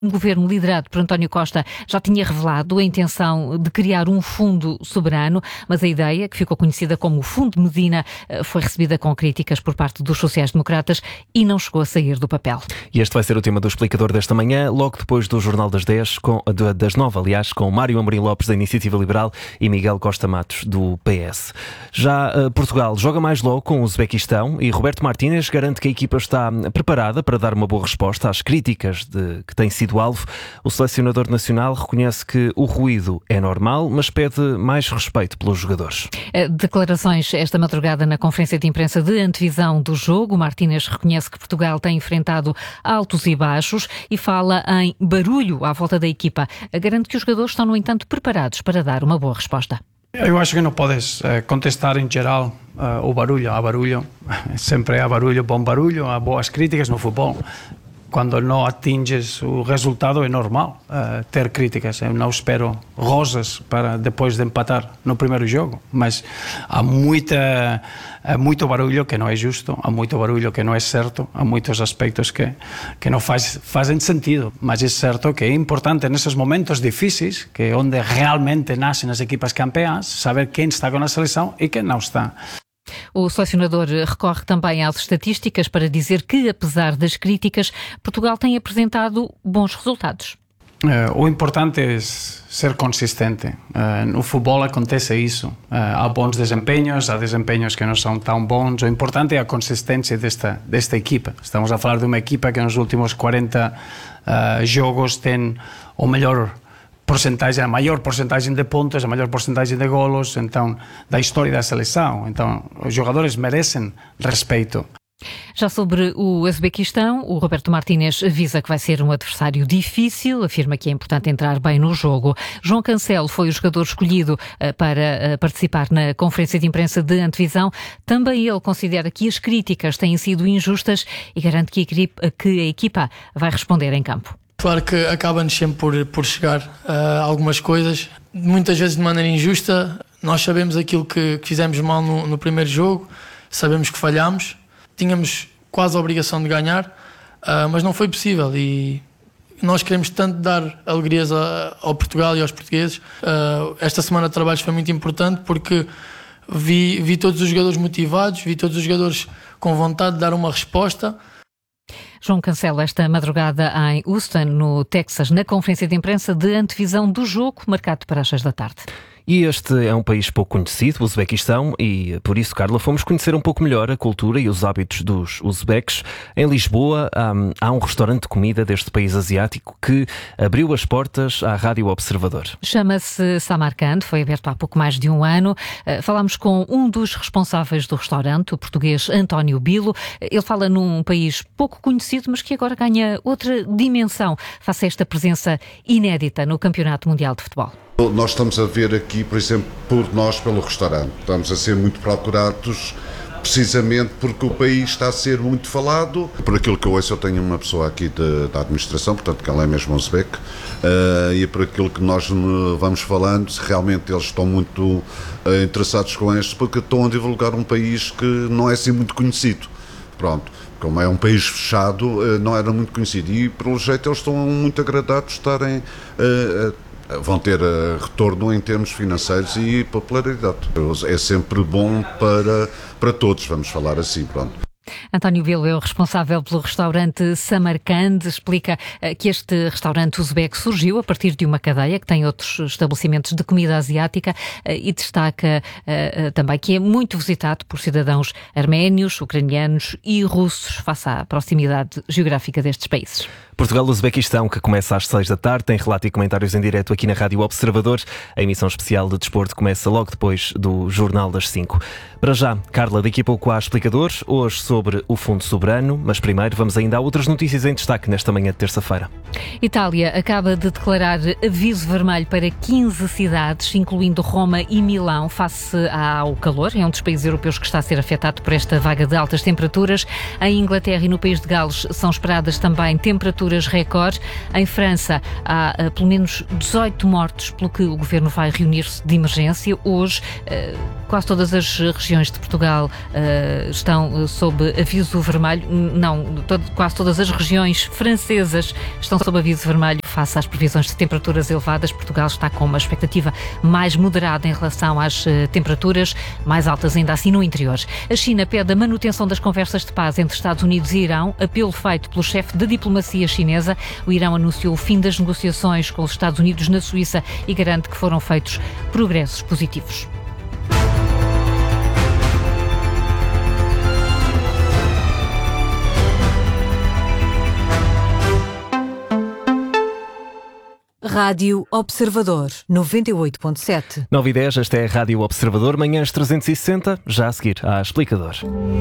Um governo liderado por António Costa já tinha revelado a intenção de criar um fundo soberano, mas a ideia, que ficou conhecida como o Fundo Medina, foi recebida com críticas por parte dos sociais-democratas e não chegou a sair do papel. E este vai ser o tema do Explicador desta manhã, logo depois do Jornal das 10, das 9, aliás, com Mário Amorim Lopes, da Iniciativa Liberal, e Miguel Costa Matos, do PS. Já Portugal joga mais logo com o Uzbequistão e Roberto Martínez garante que a equipa está preparada para dar uma boa resposta às críticas que tem sido alvo. O selecionador nacional reconhece que o ruído é normal, mas pede mais respeito pelos jogadores. Declarações esta madrugada na conferência de imprensa de antevisão do jogo. Martínez reconhece que Portugal tem enfrentado altos e baixos e fala em barulho à volta da equipa. Garante que os jogadores estão, no entanto, preparados para dar uma boa resposta. Eu acho que não podes contestar em geral o barulho. Há barulho, sempre há barulho, bom barulho, há boas críticas no futebol. Quando não atinges o resultado é normal ter críticas. Eu não espero rosas para depois de empatar no primeiro jogo, mas há muito barulho que não é justo, há muito barulho que não é certo, há muitos aspectos que não fazem sentido, mas é certo que é importante nesses momentos difíceis, que é onde realmente nascem as equipas campeãs, saber quem está com a seleção e quem não está. O selecionador recorre também às estatísticas para dizer que, apesar das críticas, Portugal tem apresentado bons resultados. O importante é ser consistente. No futebol acontece isso. Há bons desempenhos, há desempenhos que não são tão bons. O importante é a consistência desta equipa. Estamos a falar de uma equipa que nos últimos 40 jogos tem o melhor porcentagem, a maior porcentagem de pontos, a maior porcentagem de golos, então, da história da seleção. Então, os jogadores merecem respeito. Já sobre o Uzbequistão, o Roberto Martínez avisa que vai ser um adversário difícil, afirma que é importante entrar bem no jogo. João Cancelo foi o jogador escolhido para participar na conferência de imprensa de antevisão. Também ele considera que as críticas têm sido injustas e garante que a equipa vai responder em campo. Claro que acaba-nos sempre por chegar a algumas coisas, muitas vezes de maneira injusta. Nós sabemos aquilo que fizemos mal no primeiro jogo, sabemos que falhámos, tínhamos quase a obrigação de ganhar, mas não foi possível e nós queremos tanto dar alegrias ao Portugal e aos portugueses. Esta semana de trabalhos foi muito importante porque vi todos os jogadores motivados, vi todos os jogadores com vontade de dar uma resposta. João Cancelo, esta madrugada em Houston, no Texas, na conferência de imprensa de antevisão do jogo, marcado para as 6 da tarde. E este é um país pouco conhecido, o Uzbequistão, e por isso, Carla, fomos conhecer um pouco melhor a cultura e os hábitos dos uzbeques. Em Lisboa há um restaurante de comida deste país asiático que abriu as portas à Rádio Observador. Chama-se Samarcand, foi aberto há pouco mais de um ano. Falámos com um dos responsáveis do restaurante, o português António Bilo. Ele fala num país pouco conhecido, mas que agora ganha outra dimensão face a esta presença inédita no Campeonato Mundial de Futebol. Nós estamos a ver aqui, por exemplo, pelo restaurante. Estamos a ser muito procurados, precisamente porque o país está a ser muito falado. Por aquilo que eu ouço, eu tenho uma pessoa aqui da administração, portanto, que ela é mesmo uzbeque, e por aquilo que nós vamos falando, realmente eles estão muito interessados com isto, porque estão a divulgar um país que não é assim muito conhecido. Pronto. Como é um país fechado, não era muito conhecido. E, pelo jeito, eles estão muito agradados de estarem... vão ter retorno em termos financeiros e popularidade. É sempre bom para todos, vamos falar assim, pronto. António Bilo é o responsável pelo restaurante Samarcand. Explica que este restaurante uzbeque surgiu a partir de uma cadeia que tem outros estabelecimentos de comida asiática e destaca também que é muito visitado por cidadãos arménios, ucranianos e russos, face à proximidade geográfica destes países. Portugal-Uzbequistão, que começa às 6 da tarde, tem relato e comentários em direto aqui na Rádio Observador. A emissão especial de desporto começa logo depois do Jornal das 5. Para já, Carla, daqui a pouco há explicadores, hoje sobre o Fundo Soberano, mas primeiro vamos ainda a outras notícias em destaque nesta manhã de terça-feira. Itália acaba de declarar aviso vermelho para 15 cidades, incluindo Roma e Milão, face ao calor. É um dos países europeus que está a ser afetado por esta vaga de altas temperaturas. Em Inglaterra e no país de Gales são esperadas também temperaturas recorde. Em França há pelo menos 18 mortos, pelo que o governo vai reunir-se de emergência. Hoje, quase todas as regiões de Portugal estão sob sob aviso vermelho. Não, quase todas as regiões francesas estão sob aviso vermelho face às previsões de temperaturas elevadas. Portugal está com uma expectativa mais moderada em relação às temperaturas mais altas ainda assim no interior. A China pede a manutenção das conversas de paz entre Estados Unidos e Irão, apelo feito pelo chefe da diplomacia chinesa. O Irão anunciou o fim das negociações com os Estados Unidos na Suíça e garante que foram feitos progressos positivos. Rádio Observador 98.7. 9h10, esta é a Rádio Observador, manhãs 360, já a seguir à Explicador.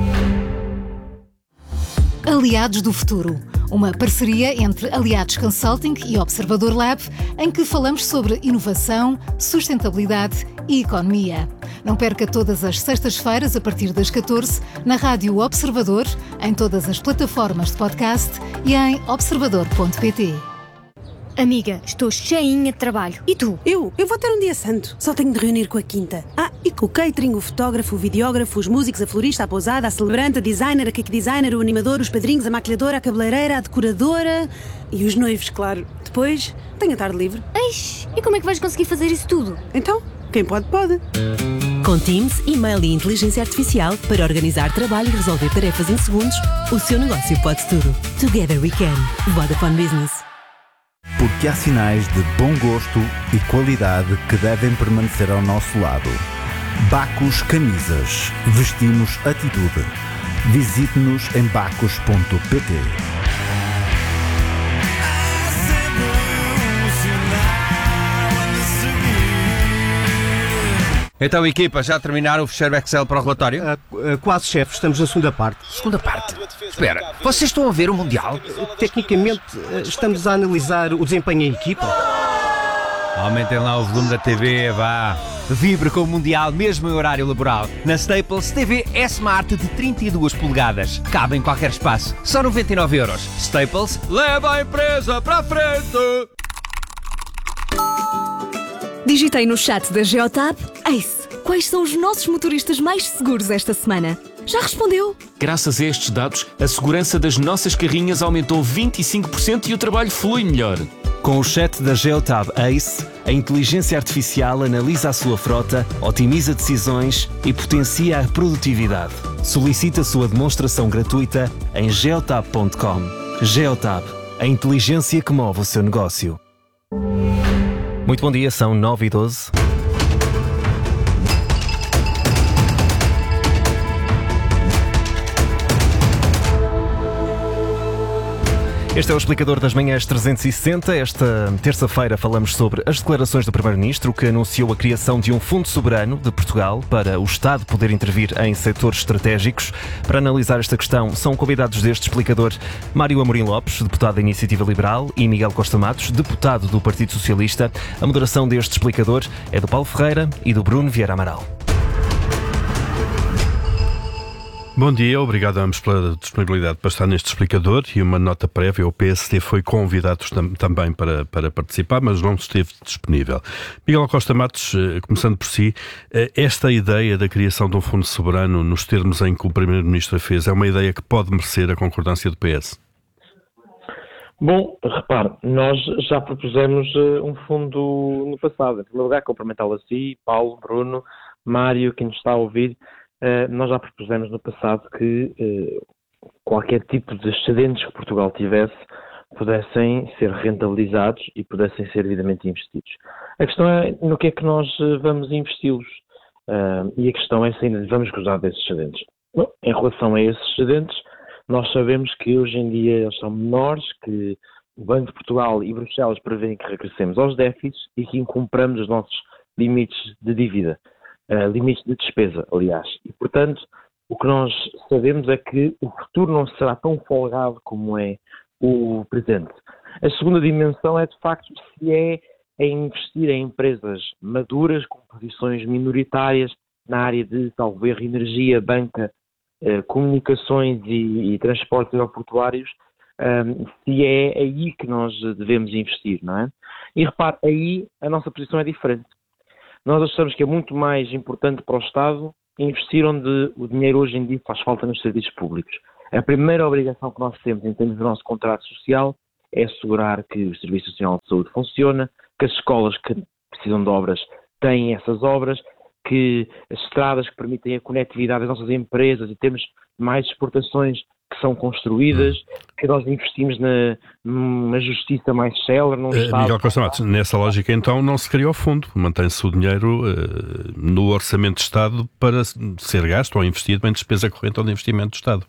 Aliados do Futuro, uma parceria entre Aliados Consulting e Observador Lab, em que falamos sobre inovação, sustentabilidade e economia. Não perca todas as sextas-feiras, a partir das 14, na Rádio Observador, em todas as plataformas de podcast e em observador.pt. Amiga, estou cheinha de trabalho. E tu? Eu vou ter um dia santo. Só tenho de reunir com a quinta. E com o catering, o fotógrafo, o videógrafo, os músicos, a florista, a pousada, a celebrante, a designer, a cake designer, o animador, os padrinhos, a maquilhadora, a cabeleireira, a decoradora e os noivos, claro. Depois, tenho a tarde livre. Eish, e como é que vais conseguir fazer isso tudo? Então, quem pode, pode. Com Teams, e-mail e inteligência artificial para organizar trabalho e resolver tarefas em segundos, o seu negócio pode tudo. Together we can. Vodafone Business. Porque há sinais de bom gosto e qualidade que devem permanecer ao nosso lado. Bacus Camisas. Vestimos atitude. Visite-nos em bacus.pt. Então, equipa, já terminaram o fecheiro Excel para o relatório? Quase, chefe. Estamos na segunda parte. Segunda parte? Espera, vocês estão a ver o Mundial? Tecnicamente, estamos a analisar o desempenho em equipa. Aumentem lá o volume da TV, vá. Vibre com o Mundial, mesmo em horário laboral. Na Staples, TV S-Smart de 32 polegadas. Cabe em qualquer espaço. Só 99€. Staples, leva a empresa para a frente! Digitei no chat da Geotab: Ace, quais são os nossos motoristas mais seguros esta semana? Já respondeu? Graças a estes dados, a segurança das nossas carrinhas aumentou 25% e o trabalho flui melhor. Com o chat da Geotab Ace, a inteligência artificial analisa a sua frota, otimiza decisões e potencia a produtividade. Solicite a sua demonstração gratuita em geotab.com. Geotab, a inteligência que move o seu negócio. Muito bom dia, são 9h12. Este é o Explicador das Manhãs 360. Esta terça-feira falamos sobre as declarações do Primeiro-Ministro, que anunciou a criação de um Fundo Soberano de Portugal para o Estado poder intervir em setores estratégicos. Para analisar esta questão, são convidados deste Explicador Mário Amorim Lopes, deputado da Iniciativa Liberal, e Miguel Costa Matos, deputado do Partido Socialista. A moderação deste Explicador é do Paulo Ferreira e do Bruno Vieira Amaral. Bom dia, obrigado a ambos pela disponibilidade para estar neste explicador e uma nota prévia, o PSD foi convidado também para participar, mas não esteve disponível. Miguel Costa Matos, começando por si, esta ideia da criação de um fundo soberano nos termos em que o Primeiro-Ministro a fez, é uma ideia que pode merecer a concordância do PS? Bom, repare, nós já propusemos um fundo no passado. Em primeiro lugar, cumprimentá-lo a si, Paulo, Bruno, Mário, quem nos está a ouvir. Nós já propusemos no passado que qualquer tipo de excedentes que Portugal tivesse pudessem ser rentabilizados e pudessem ser devidamente investidos. A questão é no que é que nós vamos investi-los e a questão é se ainda vamos gozar desses excedentes. Bom, em relação a esses excedentes, nós sabemos que hoje em dia eles são menores, que o Banco de Portugal e Bruxelas prevêem que regressemos aos déficits e que incumpramos os nossos limites de dívida. Limites de despesa, aliás. E, portanto, o que nós sabemos é que o futuro não será tão folgado como é o presente. A segunda dimensão é, de facto, se é investir em empresas maduras, com posições minoritárias na área de, talvez, energia, banca, comunicações e transportes aeroportuários, se é aí que nós devemos investir, não é? E, repare, aí a nossa posição é diferente. Nós achamos que é muito mais importante para o Estado investir onde o dinheiro hoje em dia faz falta nos serviços públicos. A primeira obrigação que nós temos em termos do nosso contrato social é assegurar que o Serviço Nacional de Saúde funciona, que as escolas que precisam de obras têm essas obras, que as estradas que permitem a conectividade das nossas empresas e temos mais exportações que são construídas, que nós investimos numa justiça mais célere, num Estado... Miguel Costa Matos, nessa lógica então não se cria o fundo, mantém-se o dinheiro no orçamento de Estado para ser gasto ou investido em despesa corrente ou de investimento do Estado.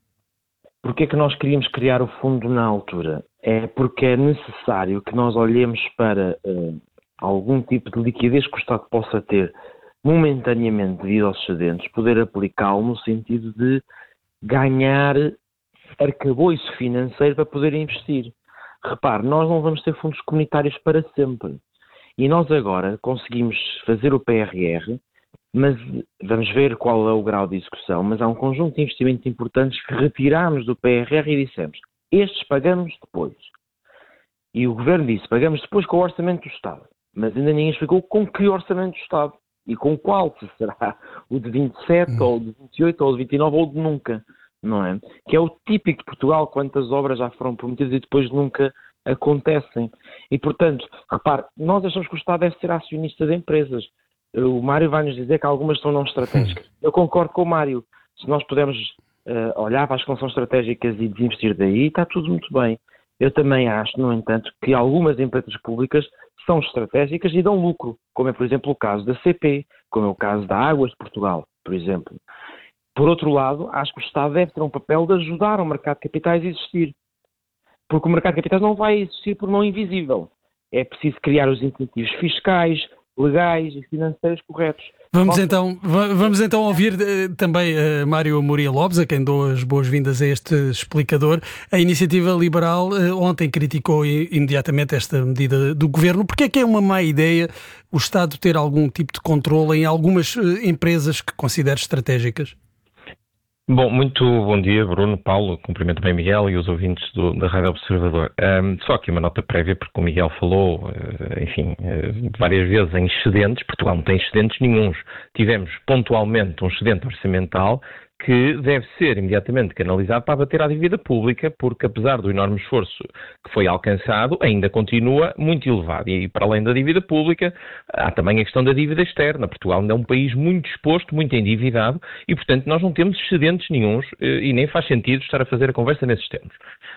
Porquê é que nós queríamos criar o fundo na altura? É porque é necessário que nós olhemos para algum tipo de liquidez que o Estado possa ter momentaneamente devido aos excedentes, poder aplicá-lo no sentido de ganhar arcabouço financeiro para poder investir. Repare, nós não vamos ter fundos comunitários para sempre. E nós agora conseguimos fazer o PRR, mas vamos ver qual é o grau de execução, mas há um conjunto de investimentos importantes que retirámos do PRR e dissemos, estes pagamos depois. E o Governo disse, pagamos depois com o Orçamento do Estado. Mas ainda ninguém explicou com que Orçamento do Estado. E com qual, se será o de 27, ou o de 28, ou o de 29, ou o de nunca, não é? Que é o típico de Portugal, quantas obras já foram prometidas e depois nunca acontecem. E, portanto, repare, nós achamos que o Estado deve ser acionista de empresas. O Mário vai-nos dizer que algumas são não estratégicas. Eu concordo com o Mário. Se nós pudermos olhar para as que não são estratégicas e desinvestir daí, está tudo muito bem. Eu também acho, no entanto, que algumas empresas públicas são estratégicas e dão lucro, como é, por exemplo, o caso da CP, como é o caso da Águas de Portugal, por exemplo. Por outro lado, acho que o Estado deve ter um papel de ajudar o mercado de capitais a existir. Porque o mercado de capitais não vai existir por mão invisível. É preciso criar os incentivos fiscais, legais e financeiros corretos. Vamos então ouvir também Mário Moria Lopes, a quem dou as boas-vindas a este explicador. A Iniciativa Liberal ontem criticou imediatamente esta medida do Governo. Porquê é que é uma má ideia o Estado ter algum tipo de controle em algumas empresas que considera estratégicas? Bom, muito bom dia, Bruno, Paulo, cumprimento bem Miguel e os ouvintes da Rádio Observador. Só aqui uma nota prévia, porque o Miguel falou, várias vezes em excedentes. Portugal não tem excedentes nenhuns. Tivemos pontualmente um excedente orçamental que deve ser imediatamente canalizado para abater a dívida pública, porque apesar do enorme esforço que foi alcançado, ainda continua muito elevado. E para além da dívida pública, há também a questão da dívida externa. Portugal ainda é um país muito exposto, muito endividado, e portanto nós não temos excedentes nenhuns e nem faz sentido estar a fazer a conversa nesses termos.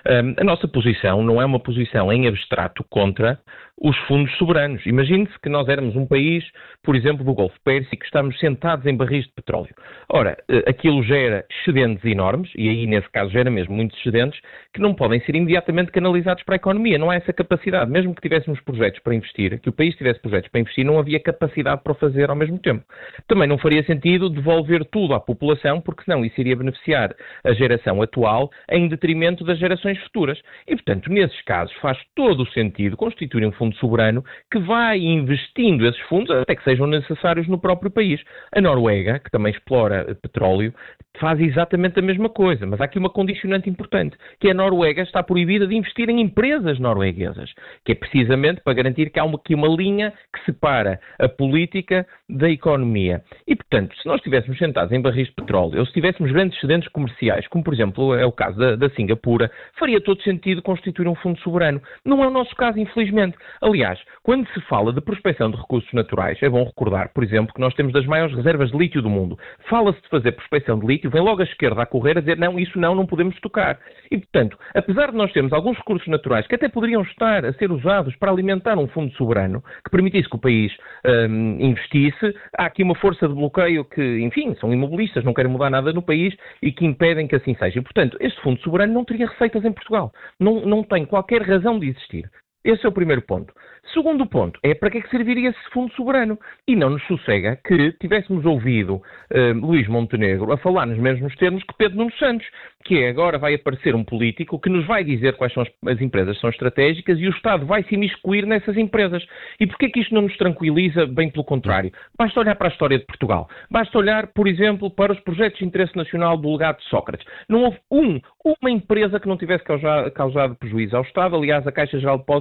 A nossa posição não é uma posição em abstrato contra os fundos soberanos. Imagine-se que nós éramos um país, por exemplo, do Golfo Pérsico, que estamos sentados em barris de petróleo. Ora, aquilo gera excedentes enormes, e aí nesse caso gera mesmo muitos excedentes, que não podem ser imediatamente canalizados para a economia. Não há essa capacidade. Mesmo que tivéssemos projetos para investir, que o país tivesse projetos para investir, não havia capacidade para o fazer ao mesmo tempo. Também não faria sentido devolver tudo à população, porque senão isso iria beneficiar a geração atual em detrimento das gerações futuras. E, portanto, nesses casos faz todo o sentido constituir um fundo soberano que vai investindo esses fundos até que sejam necessários no próprio país. A Noruega, que também explora petróleo, faz exatamente a mesma coisa, mas há aqui uma condicionante importante, que a Noruega está proibida de investir em empresas norueguesas, que é precisamente para garantir que há aqui uma linha que separa a política da economia. E, portanto, se nós estivéssemos sentados em barris de petróleo, ou se tivéssemos grandes excedentes comerciais, como, por exemplo, é o caso da Singapura, faria todo sentido constituir um fundo soberano. Não é o nosso caso, infelizmente. Aliás, quando se fala de prospecção de recursos naturais, é bom recordar, por exemplo, que nós temos das maiores reservas de lítio do mundo. Fala-se de fazer prospecção de lítio, vem logo à esquerda a correr a dizer não, isso não podemos tocar. E, portanto, apesar de nós termos alguns recursos naturais que até poderiam estar a ser usados para alimentar um fundo soberano, que permitisse que o país investisse, há aqui uma força de bloqueio que, enfim, são imobilistas, não querem mudar nada no país e que impedem que assim seja. E, portanto, este fundo soberano não teria receitas em Portugal. Não tem qualquer razão de existir. Esse é o primeiro ponto. Segundo ponto, é para que é que serviria esse fundo soberano? E não nos sossega que tivéssemos ouvido Luís Montenegro a falar nos mesmos termos que Pedro Nuno Santos, que é agora vai aparecer um político que nos vai dizer quais são as empresas que são estratégicas e o Estado vai se imiscuir nessas empresas. E porquê que isto não nos tranquiliza? Bem pelo contrário. Basta olhar para a história de Portugal. Basta olhar, por exemplo, para os projetos de interesse nacional do legado de Sócrates. Não houve uma empresa que não tivesse causado prejuízo ao Estado. Aliás, a Caixa Geral de Depósitos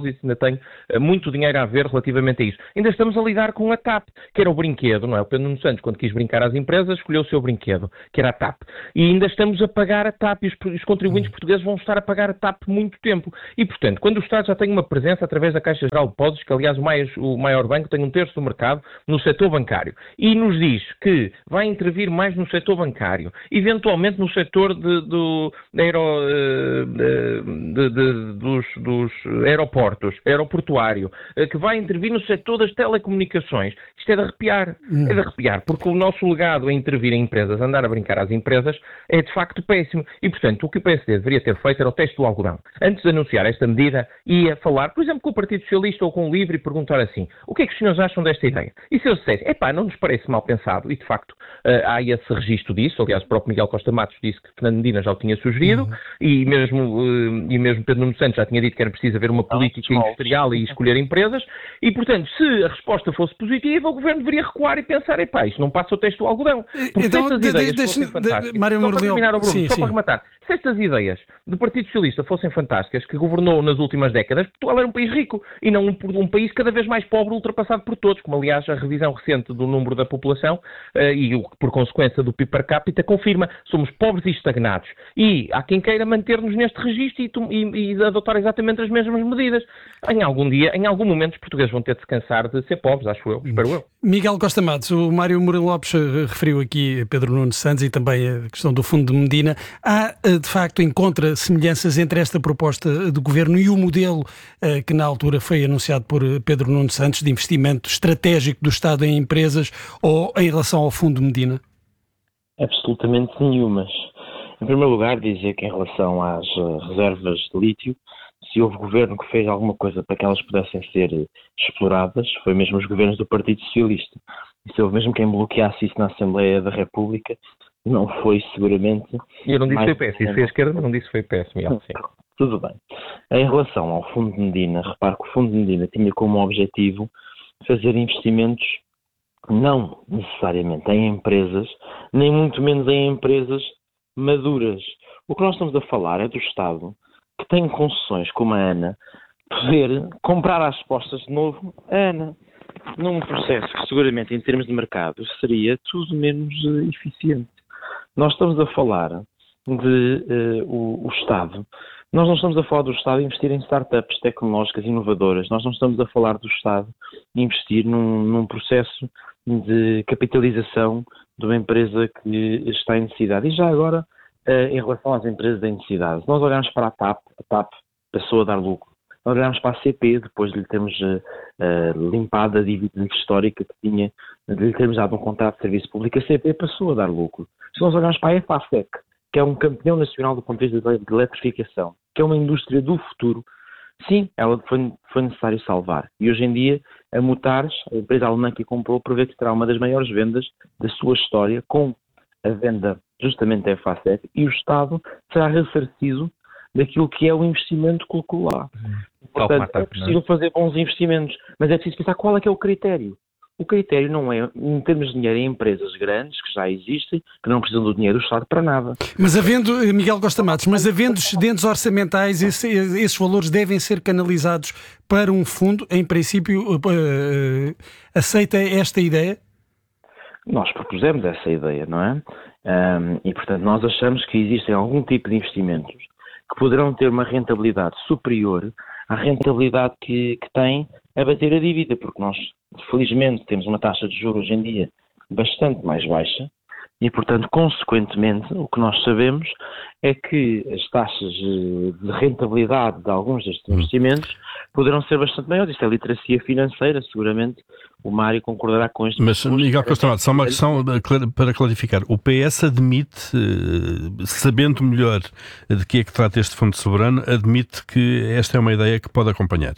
depósitos, ainda tenho muito dinheiro a ver relativamente a isso. Ainda estamos a lidar com a TAP, que era o brinquedo, não é? O Pedro Nuno Santos, quando quis brincar às empresas, escolheu o seu brinquedo, que era a TAP. E ainda estamos a pagar a TAP, e os contribuintes portugueses vão estar a pagar a TAP muito tempo. E, portanto, quando o Estado já tem uma presença através da Caixa Geral de Depósitos, que aliás o maior banco tem 1/3 do mercado no setor bancário, e nos diz que vai intervir mais no setor bancário, eventualmente no setor dos aeroportuário, que vai intervir no setor das telecomunicações. Isto é de arrepiar. É de arrepiar, porque o nosso legado em intervir em empresas, andar a brincar às empresas, é de facto péssimo. E, portanto, o que o PSD deveria ter feito era o teste do algodão. Antes de anunciar esta medida, ia falar, por exemplo, com o Partido Socialista ou com o LIVRE e perguntar assim: o que é que os senhores acham desta ideia? E se eu dissesse, não nos parece mal pensado, e de facto há esse registro disso, aliás, o próprio Miguel Costa Matos disse que Fernando Medina já o tinha sugerido, e mesmo Pedro Nuno Santos já tinha dito que era preciso haver uma política industrial e escolher empresas, e portanto, se a resposta fosse positiva, o Governo deveria recuar e pensar, isto não passa o teste do algodão. Porque então, se estas ideias fossem fantásticas, só para rematar, se estas ideias do Partido Socialista fossem fantásticas, que governou nas últimas décadas, Portugal era um país rico, e não um país cada vez mais pobre, ultrapassado por todos, como aliás a revisão recente do número da população e por consequência do PIB per capita confirma, somos pobres e estagnados. E há quem queira manter-nos neste registro e adotar exatamente as mesmas medidas. Em algum momento, os portugueses vão ter de se cansar de ser pobres, espero eu. Miguel Costa Matos, o Mário Murilo Lopes referiu aqui Pedro Nuno Santos e também a questão do Fundo de Medina. Há, de facto, encontra semelhanças entre esta proposta do Governo e o modelo que na altura foi anunciado por Pedro Nuno Santos de investimento estratégico do Estado em empresas, ou em relação ao Fundo de Medina? Absolutamente nenhumas. Em primeiro lugar, dizer que em relação às reservas de lítio, se houve governo que fez alguma coisa para que elas pudessem ser exploradas, foi mesmo os governos do Partido Socialista. E se houve mesmo quem bloqueasse isso na Assembleia da República, não foi seguramente... Eu não disse foi PS, isso foi a esquerda, não disse foi PS, Miguel. Sim. Tudo bem. Em relação ao Fundo de Medina, repare que o Fundo de Medina tinha como objetivo fazer investimentos não necessariamente em empresas, nem muito menos em empresas maduras. O que nós estamos a falar é do Estado, que tem concessões como a ANA, poder comprar às postas de novo a ANA, num processo que seguramente em termos de mercado seria tudo menos eficiente. Nós estamos a falar o Estado. Nós não estamos a falar do Estado investir em startups tecnológicas inovadoras. Nós não estamos a falar do Estado investir num processo de capitalização de uma empresa que está em necessidade. E já agora, em relação às empresas em necessidade, se nós olharmos para a TAP passou a dar lucro. Nós olharmos para a CP, depois de lhe termos limpado a dívida histórica que tinha, de lhe termos dado um contrato de serviço público, a CP passou a dar lucro. Se nós olharmos para a EFASEC, que é um campeão nacional do ponto de vista de eletrificação, que é uma indústria do futuro, sim, ela foi necessário salvar. E hoje em dia, a Mutares, a empresa alemã que comprou, prevê que terá uma das maiores vendas da sua história, com a venda justamente da EFASEC, e o Estado será ressarcido daquilo que é o investimento que colocou lá. Portanto, é preciso fazer bons investimentos, mas é preciso pensar qual é que é o critério. O critério não é, em termos de dinheiro, em empresas grandes, que já existem, que não precisam do dinheiro do Estado para nada. Mas havendo, Miguel Costa Matos, excedentes orçamentais, esses valores devem ser canalizados para um fundo, em princípio, aceita esta ideia? Nós propusemos essa ideia, não é? E, portanto, nós achamos que existem algum tipo de investimentos que poderão ter uma rentabilidade superior à rentabilidade que tem a bater a dívida, porque nós, felizmente, temos uma taxa de juros hoje em dia bastante mais baixa e, portanto, consequentemente, o que nós sabemos é que as taxas de rentabilidade de alguns destes investimentos poderão ser bastante maiores. Isto é literacia financeira, seguramente o Mário concordará com isto. Mas, Miguel Costa Matos, só uma questão para clarificar. O PS admite, sabendo melhor de que é que trata este Fundo Soberano, admite que esta é uma ideia que pode acompanhar?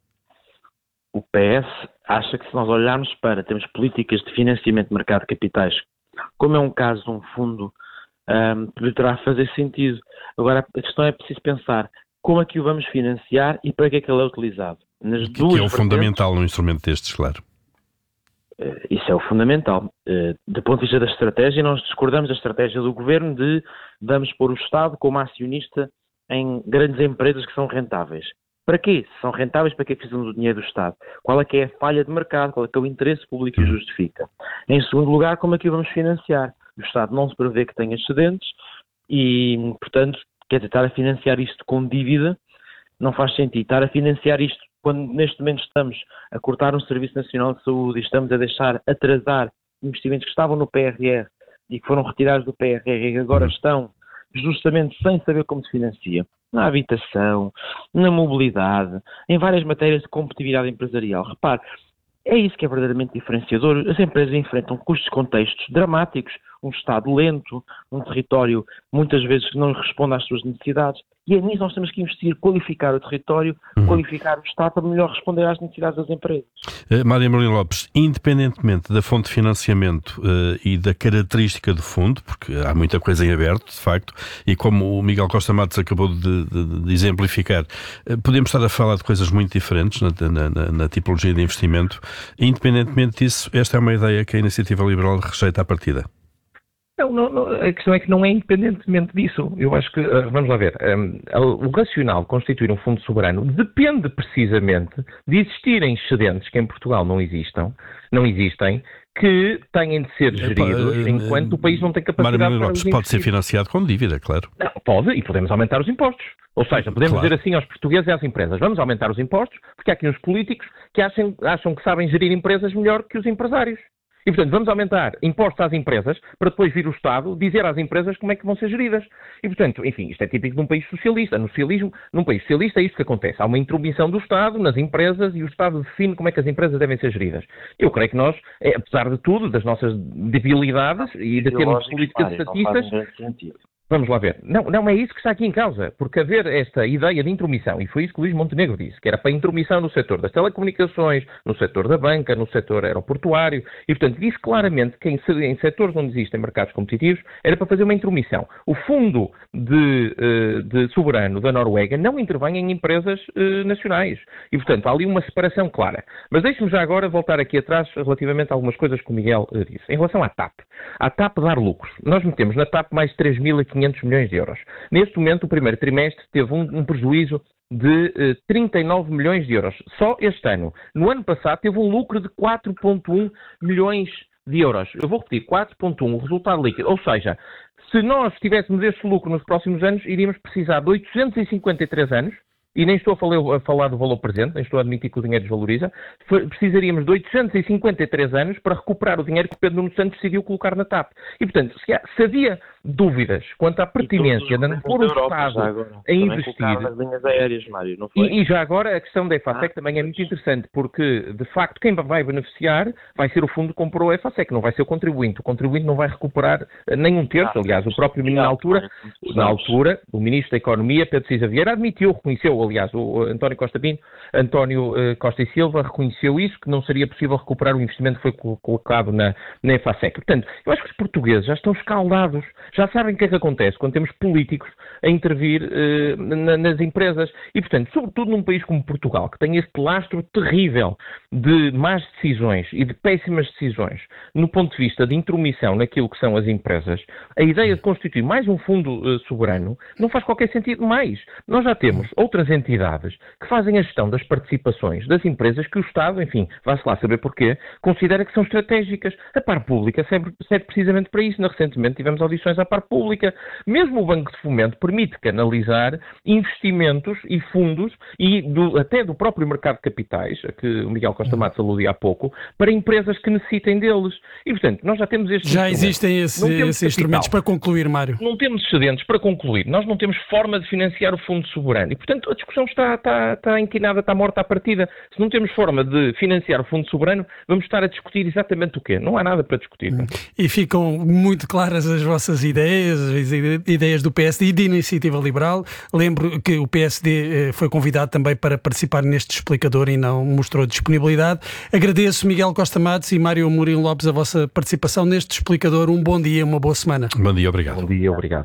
O PS acha que se nós olharmos para, temos políticas de financiamento de mercado de capitais, como é um caso de um fundo, poderá fazer sentido. Agora, a questão é preciso pensar como é que o vamos financiar e para que é que ele é utilizado. Que é o fundamental num instrumento destes, claro. Isso é o fundamental. Do ponto de vista da estratégia, nós discordamos da estratégia do Governo de vamos pôr o Estado como acionista em grandes empresas que são rentáveis. Para quê? Se são rentáveis, para que precisamos do dinheiro do Estado? Qual é que é a falha de mercado? Qual é que é o interesse público que o justifica? Em segundo lugar, como é que o vamos financiar? O Estado não se prevê que tenha excedentes e, portanto, quer dizer, estar a financiar isto com dívida não faz sentido. Estar a financiar isto quando neste momento estamos a cortar um Serviço Nacional de Saúde e estamos a deixar atrasar investimentos que estavam no PRR e que foram retirados do PRR e que agora estão justamente sem saber como se financia, na habitação, na mobilidade, em várias matérias de competitividade empresarial. Repare, é isso que é verdadeiramente diferenciador. As empresas enfrentam custos de contextos dramáticos, um Estado lento, um território muitas vezes que não responde às suas necessidades. E é nisso que nós temos que investir, qualificar o território, qualificar o Estado para melhor responder às necessidades das empresas. Mário Amorim Lopes, independentemente da fonte de financiamento e da característica do fundo, porque há muita coisa em aberto, de facto, e como o Miguel Costa Matos acabou de exemplificar, podemos estar a falar de coisas muito diferentes na tipologia de investimento. Independentemente disso, esta é uma ideia que a Iniciativa Liberal rejeita à partida. Não, a questão é que não é independentemente disso. Eu acho que, vamos lá ver, o racional de constituir um fundo soberano depende precisamente de existirem excedentes que em Portugal não existem, que têm de ser geridos enquanto o país não tem capacidade Mário para Lopes pode ser financiado com dívida, claro. Não, pode, e podemos aumentar os impostos. Ou seja, podemos dizer assim aos portugueses e às empresas, vamos aumentar os impostos, porque há aqui uns políticos que acham que sabem gerir empresas melhor que os empresários. E, portanto, vamos aumentar impostos às empresas para depois vir o Estado dizer às empresas como é que vão ser geridas. E, portanto, enfim, isto é típico de um país socialista. No socialismo, num país socialista é isto que acontece. Há uma intromissão do Estado nas empresas e o Estado define como é que as empresas devem ser geridas. Eu creio que nós, apesar de tudo, das nossas debilidades e de termos políticas estatistas... Vamos lá ver. Não é isso que está aqui em causa, porque haver esta ideia de intromissão, e foi isso que o Luís Montenegro disse, que era para intromissão no setor das telecomunicações, no setor da banca, no setor aeroportuário, e portanto disse claramente que em setores onde existem mercados competitivos era para fazer uma intromissão. O fundo de soberano da Noruega não intervém em empresas nacionais, e portanto há ali uma separação clara. Mas deixe-me já agora voltar aqui atrás relativamente a algumas coisas que o Miguel disse. Em relação à TAP. A TAP dar lucros. Nós metemos na TAP mais 3.500 milhões de euros. Neste momento, o primeiro trimestre teve um prejuízo de 39 milhões de euros. Só este ano. No ano passado teve um lucro de 4,1 milhões de euros. Eu vou repetir, 4,1, o resultado líquido. Ou seja, se nós tivéssemos este lucro nos próximos anos, iríamos precisar de 853 anos, e nem estou a falar do valor presente, nem estou a admitir que o dinheiro desvaloriza, precisaríamos de 853 anos para recuperar o dinheiro que Pedro Nuno Santos decidiu colocar na TAP. E, portanto, se havia dúvidas quanto à pertinência de pôr o Estado a investir... nas linhas aéreas, Mário, não foi? E já agora a questão da EFASEC também é muito interessante, porque, de facto, quem vai beneficiar vai ser o fundo que comprou a EFASEC, não vai ser o contribuinte. O contribuinte não vai recuperar nem um terço. Aliás, o próprio ministro na altura, o Ministro da Economia, Pedro Cisa Vieira, reconheceu, aliás, o António Costa e Silva reconheceu isso, que não seria possível recuperar o investimento que foi colocado na EFASEC. Portanto, eu acho que os portugueses já estão escaldados, já sabem o que é que acontece quando temos políticos a intervir nas empresas. E, portanto, sobretudo num país como Portugal, que tem este lastro terrível de más decisões e de péssimas decisões no ponto de vista de intromissão naquilo que são as empresas, a ideia de constituir mais um fundo soberano não faz qualquer sentido mais. Nós já temos outras entidades que fazem a gestão das participações das empresas que o Estado, enfim, vá-se lá saber porquê, considera que são estratégicas. A par pública serve precisamente para isso. Recentemente tivemos audições à par pública. Mesmo o Banco de Fomento permite canalizar investimentos e fundos e até do próprio mercado de capitais, a que o Miguel Costa Matos aludia há pouco, para empresas que necessitem deles. E, portanto, nós já temos estes já existem esses instrumentos. Para concluir, Mário. Não temos excedentes. Para concluir, nós não temos forma de financiar o fundo soberano. E, portanto, a discussão está inclinada, está morta à partida. Se não temos forma de financiar o fundo soberano, vamos estar a discutir exatamente o quê? Não há nada para discutir. E ficam muito claras as vossas ideias, as ideias do PSD e da Iniciativa Liberal. Lembro que o PSD foi convidado também para participar neste explicador e não mostrou disponibilidade. Agradeço, Miguel Costa Matos e Mário Amorim Lopes, a vossa participação neste explicador. Um bom dia, uma boa semana. Bom dia, obrigado. Bom dia, obrigado.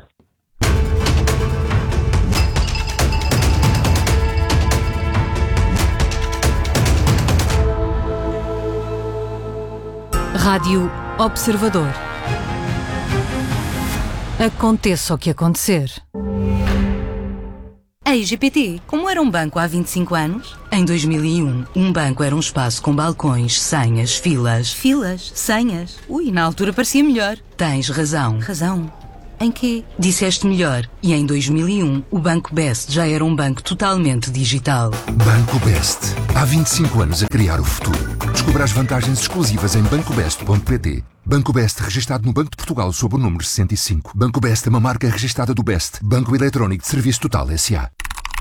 Rádio Observador. Aconteça o que acontecer. Ei, GPT, como era um banco há 25 anos? Em 2001, um banco era um espaço com balcões, senhas, filas. Filas? Senhas? Ui, na altura parecia melhor. Tens razão. Razão? Em quê? Disseste melhor. E em 2001, o Banco Best já era um banco totalmente digital. Banco Best. Há 25 anos a criar o futuro. Descubra as vantagens exclusivas em bancobest.pt. Banco Best, registado no Banco de Portugal sob o número 65. Banco Best é uma marca registada do Best, Banco Eletrónico de Serviço Total S.A.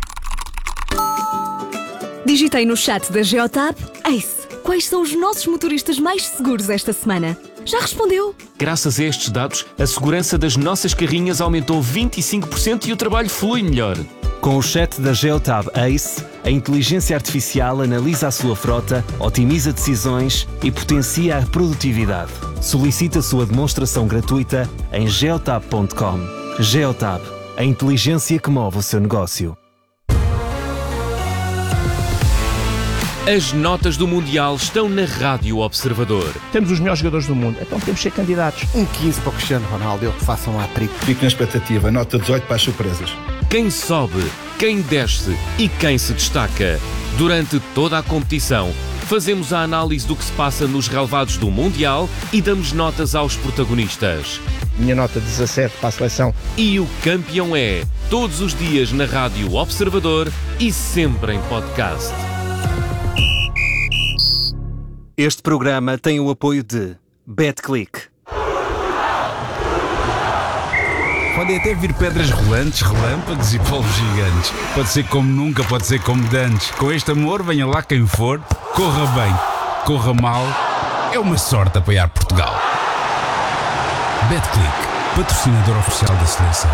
Digitei no chat da Geotab, Ace, quais são os nossos motoristas mais seguros esta semana? Já respondeu? Graças a estes dados, a segurança das nossas carrinhas aumentou 25% e o trabalho flui melhor. Com o chat da Geotab Ace, a inteligência artificial analisa a sua frota, otimiza decisões e potencia a produtividade. Solicite a sua demonstração gratuita em geotab.com. Geotab, a inteligência que move o seu negócio. As notas do Mundial estão na Rádio Observador. Temos os melhores jogadores do mundo, então temos que ser candidatos. 15 para o Cristiano Ronaldo, ele que faça um hat-trick. Fico na expectativa, nota 18 para as surpresas. Quem sobe, quem desce e quem se destaca. Durante toda a competição, fazemos a análise do que se passa nos relevados do Mundial e damos notas aos protagonistas. Minha nota 17 para a seleção. E o campeão é, todos os dias na Rádio Observador e sempre em podcast. Este programa tem o apoio de BetClick. Podem até vir pedras rolantes, relâmpagos e polvos gigantes. Pode ser como nunca, pode ser como dantes. Com este amor, venha lá quem for, corra bem, corra mal. É uma sorte apoiar Portugal. BetClick, patrocinador oficial da seleção.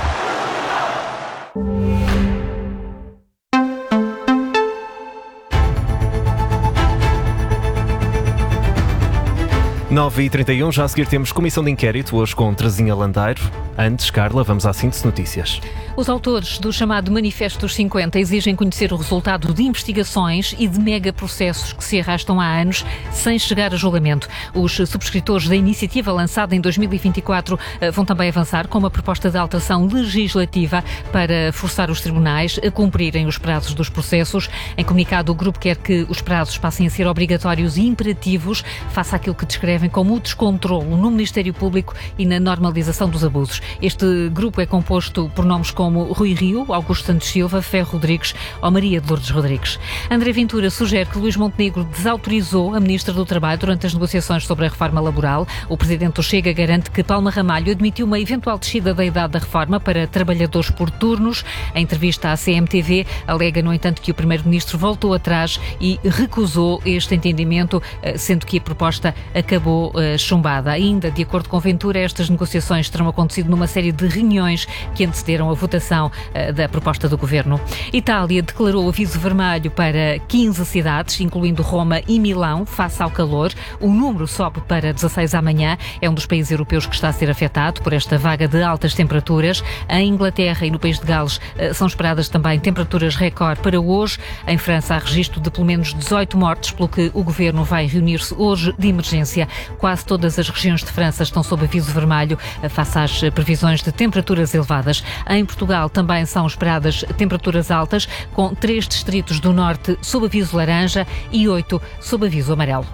9h31, já a seguir temos comissão de inquérito, hoje com Terezinha Landeiro. Antes, Carla, vamos à síntese de notícias. Os autores do chamado Manifesto dos 50 exigem conhecer o resultado de investigações e de megaprocessos que se arrastam há anos sem chegar a julgamento. Os subscritores da iniciativa lançada em 2024 vão também avançar com uma proposta de alteração legislativa para forçar os tribunais a cumprirem os prazos dos processos. Em comunicado, o grupo quer que os prazos passem a ser obrigatórios e imperativos face àquilo que descrevem como o descontrolo no Ministério Público e na normalização dos abusos. Este grupo é composto por nomes como Rui Rio, Augusto Santos Silva, Ferro Rodrigues ou Maria de Lourdes Rodrigues. André Ventura sugere que Luís Montenegro desautorizou a Ministra do Trabalho durante as negociações sobre a reforma laboral. O Presidente do Chega garante que Palma Ramalho admitiu uma eventual descida da idade da reforma para trabalhadores por turnos. A entrevista à CMTV alega, no entanto, que o Primeiro-Ministro voltou atrás e recusou este entendimento, sendo que a proposta acabou chumbada. Ainda, de acordo com Ventura, estas negociações terão acontecido numa série de reuniões que antecederam a votação da proposta do Governo. Itália declarou aviso vermelho para 15 cidades, incluindo Roma e Milão, face ao calor. O número sobe para 16 amanhã. É um dos países europeus que está a ser afetado por esta vaga de altas temperaturas. Em Inglaterra e no país de Gales são esperadas também temperaturas recorde para hoje. Em França há registro de pelo menos 18 mortes, pelo que o Governo vai reunir-se hoje de emergência. Quase todas as regiões de França estão sob aviso vermelho face às previsões de temperaturas elevadas. Em Portugal também são esperadas temperaturas altas, com 3 distritos do norte sob aviso laranja e 8 sob aviso amarelo.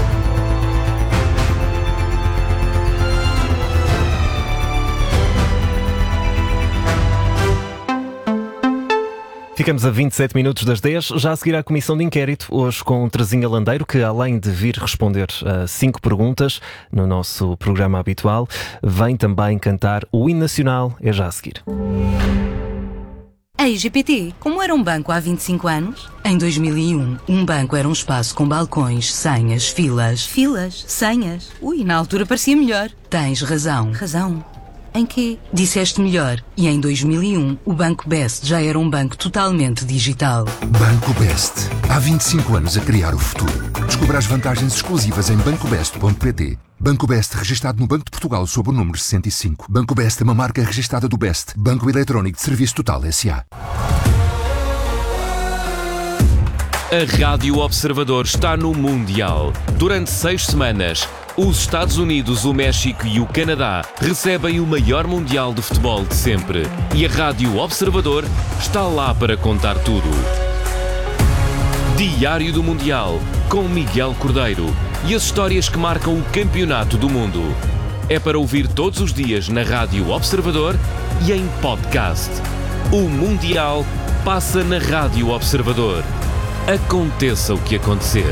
Ficamos a 27 minutos das 10, já a seguir à comissão de inquérito, hoje com Terezinha Landeiro, que além de vir responder a 5 perguntas no nosso programa habitual, vem também cantar o hino nacional. É já a seguir. Ei, GPT, como era um banco há 25 anos? Em 2001, um banco era um espaço com balcões, senhas, filas. Filas? Senhas? Ui, na altura parecia melhor. Tens razão. Razão? Em quê? Disseste melhor. E em 2001, o Banco Best já era um banco totalmente digital. Banco Best. Há 25 anos a criar o futuro. Descubra as vantagens exclusivas em bancobest.pt. Banco Best, registado no Banco de Portugal sob o número 65. Banco Best é uma marca registada do Best, Banco Eletrónico de Serviço Total S.A. A Rádio Observador está no Mundial. Durante 6 semanas, Os Estados Unidos, o México e o Canadá recebem o maior Mundial de Futebol de sempre. E a Rádio Observador está lá para contar tudo. Diário do Mundial, com Miguel Cordeiro. E as histórias que marcam o campeonato do mundo. É para ouvir todos os dias na Rádio Observador e em podcast. O Mundial passa na Rádio Observador. Aconteça o que acontecer.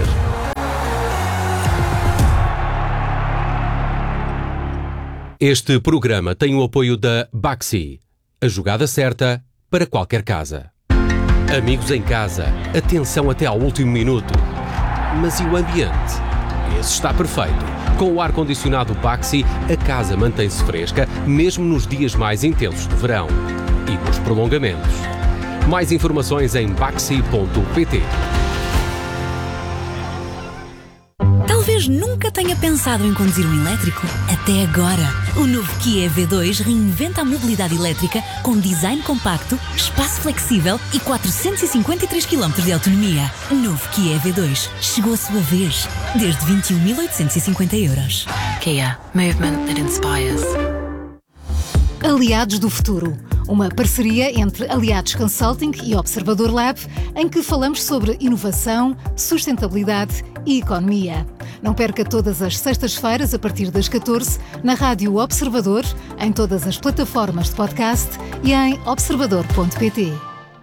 Este programa tem o apoio da Baxi, a jogada certa para qualquer casa. Amigos em casa, atenção até ao último minuto. Mas e o ambiente? Esse está perfeito. Com o ar-condicionado Baxi, a casa mantém-se fresca, mesmo nos dias mais intensos de verão. E nos prolongamentos. Mais informações em baxi.pt. Talvez nunca tenha pensado em conduzir um elétrico. Até agora. O novo Kia EV2 reinventa a mobilidade elétrica com design compacto, espaço flexível e 453 km de autonomia. Novo Kia EV2. Chegou a sua vez. Desde 21.850 euros. Kia. Movement that inspires. Aliados do Futuro. Uma parceria entre Aliados Consulting e Observador Lab, em que falamos sobre inovação, sustentabilidade e economia. Não perca todas as sextas-feiras, a partir das 14, na Rádio Observador, em todas as plataformas de podcast e em observador.pt.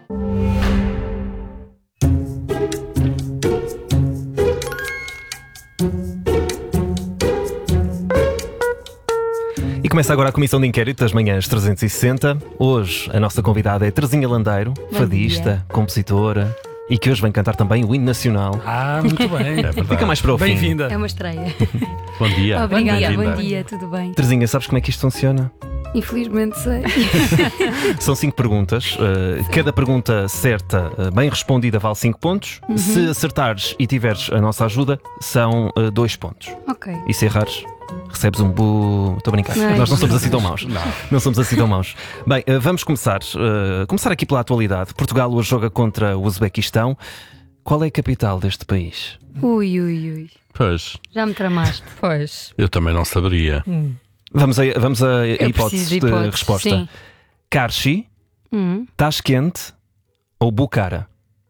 E começa agora a Comissão de Inquérito das Manhãs 360. Hoje a nossa convidada é Terezinha Landeiro, fadista, compositora e que hoje vem cantar também o hino nacional. Muito bem. Fica mais para o fim. Bem-vinda. É uma estreia. Bom dia. Obrigada, bom dia, tudo bem? Terezinha, sabes como é que isto funciona? Infelizmente sei. São 5 perguntas. Cada pergunta certa, bem respondida, vale 5 pontos. Se acertares e tiveres a nossa ajuda, são 2 pontos. Ok. E se errares, recebes um bu... Estou a brincar. Nós não somos assim tão maus. Não somos assim tão maus. Bem, vamos começar. Começar aqui pela atualidade. Portugal hoje joga contra o Uzbequistão. Qual é a capital deste país? Ui. Pois. Já me tramaste. Pois. Eu também não saberia. Vamos a hipótese de resposta. Sim. Karshi, Tashkent ou Bukhara?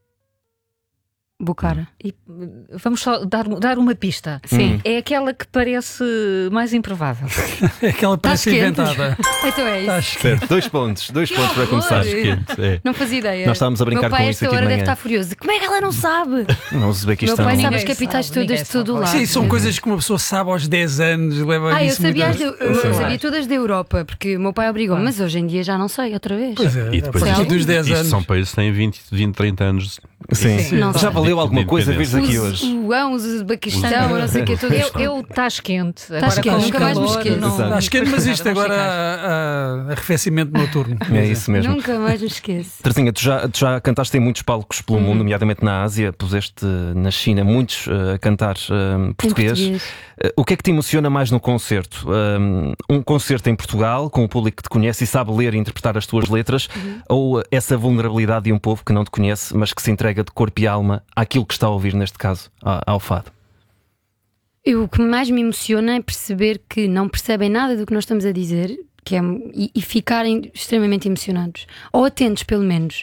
Bukhara. E vamos só dar uma pista. Sim. É aquela que parece mais improvável. É aquela que parece inventada. Então é isso. Certo, 2 pontos. 2 pontos para começar. Não fazia ideia. Nós estávamos a brincar Meu pai com isso aqui de esta hora manhã. deve estar furioso. Como é que ela não sabe? Não, o Uzbequistão. Meu pai sabe as Ninguém capitais sabe, todas de todo o lado. Sim, são coisas que uma pessoa sabe aos 10 anos. Leva Eu isso sabia, muito eu sabia todas da Europa, porque o meu pai obrigou-me, mas hoje em dia já não sei, outra vez. Pois é, E depois dos 10 isto anos. são países que têm 20, 30 anos. Sim. Não Já sei. valeu alguma coisa vires aqui hoje? O Uzbequistão, não sei o que é tudo. Eu Tashkent. Tashkent, nunca mais me esqueço. Acho que mas isto agora a arrefecimento noturno. É isso mesmo. Nunca mais me esqueço. Terezinha, tu já cantaste em muitos palcos pelo mundo, nomeadamente na Ásia, puseste na China muitos a cantar português. O que é que te emociona mais no concerto? Um concerto em Portugal, com um público que te conhece e sabe ler e interpretar as tuas letras, ou essa vulnerabilidade de um povo que não te conhece, mas que se entrega de corpo e alma àquilo que está a ouvir, neste caso, ao fado? O que mais me emociona é perceber que não percebem nada do que nós estamos a dizer, e ficarem extremamente emocionados, ou atentos pelo menos,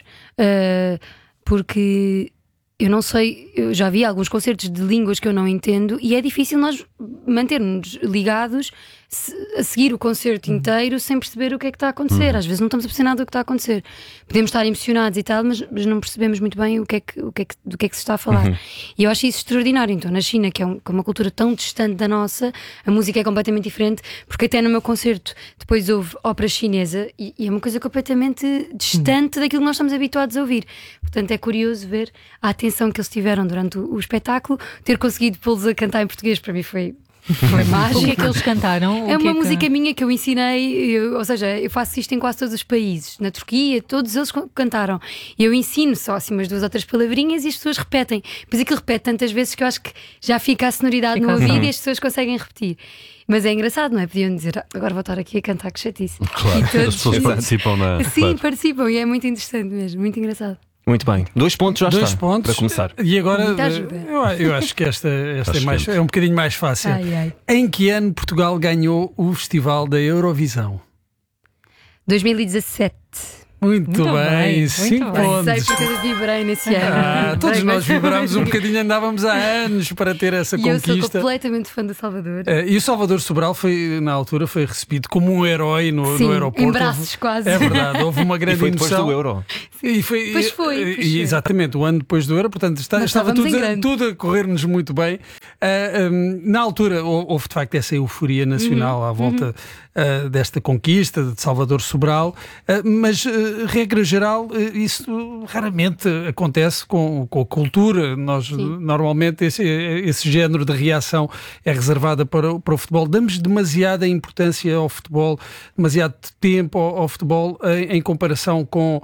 porque eu não sei, eu já vi alguns concertos de línguas que eu não entendo e é difícil nós mantermos ligados a seguir o concerto inteiro sem perceber o que é que está a acontecer. Às vezes não estamos a perceber nada do que está a acontecer. Podemos estar emocionados e tal, mas não percebemos muito bem do que é que se está a falar. E eu acho isso extraordinário. Então, na China, que é uma cultura tão distante da nossa, a música é completamente diferente, porque até no meu concerto depois houve ópera chinesa e é uma coisa completamente distante daquilo que nós estamos habituados a ouvir. Portanto, é curioso ver a atenção que eles tiveram durante o espetáculo. Ter conseguido pô-los a cantar em português para mim foi mágico. O que é que eles cantaram? É uma música minha que eu ensinei, ou seja, eu faço isto em quase todos os países. Na Turquia, todos eles cantaram. E eu ensino só assim umas 2 ou 3 palavrinhas e as pessoas repetem. Depois aquilo repete tantas vezes que eu acho que já fica a sonoridade no ouvido e as pessoas conseguem repetir. Mas é engraçado, não é? Podiam dizer, agora vou estar aqui a cantar, que chatice. Claro, as pessoas participam na... Sim, participam e é muito interessante mesmo, muito engraçado. Muito bem. 2 pontos já 2 está, pontos. para começar. E agora, eu acho que esta é um bocadinho mais fácil. Em que ano Portugal ganhou o Festival da Eurovisão? 2017. Muito bem, 5 pontos. Sei porque eu vibrei nesse ano. Todos nós vibramos um bocadinho, andávamos há anos para ter essa conquista. Eu sou completamente fã do Salvador. E o Salvador Sobral na altura foi recebido como um herói no aeroporto. Em braços quase. É verdade, houve uma grande emoção. Depois do Euro. Pois foi. Exatamente, o ano depois do Euro, portanto estava tudo a correr-nos muito bem. Na altura houve de facto essa euforia nacional à volta desta conquista de Salvador Sobral, mas regra geral isso raramente acontece com a cultura. Nós normalmente esse género de reação é reservada para o futebol. Damos demasiada importância ao futebol, demasiado tempo ao futebol em comparação com